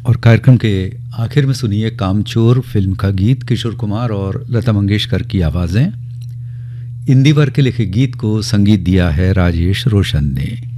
और कार्यक्रम के आखिर में सुनिए कामचोर फिल्म का गीत, किशोर कुमार और लता मंगेशकर की आवाज़ें। इंदिवर के लिखे गीत को संगीत दिया है राजेश रोशन ने।